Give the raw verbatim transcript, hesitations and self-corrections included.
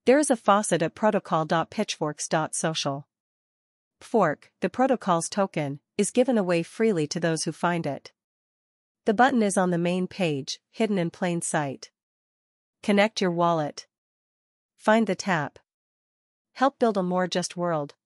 There is a faucet at protocol dot pitchforks dot social. Fork, the protocol's token, is given away freely to those who find it. The button is on the main page, hidden in plain sight. Connect your wallet. Find the tap. Help build a more just world.